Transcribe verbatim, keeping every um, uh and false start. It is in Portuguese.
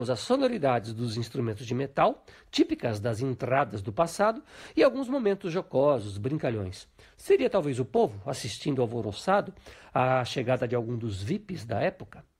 as sonoridades dos instrumentos de metal, típicas das entradas do passado, e alguns momentos jocosos, brincalhões. Seria talvez o povo assistindo alvoroçado à chegada de algum dos V I Ps da época?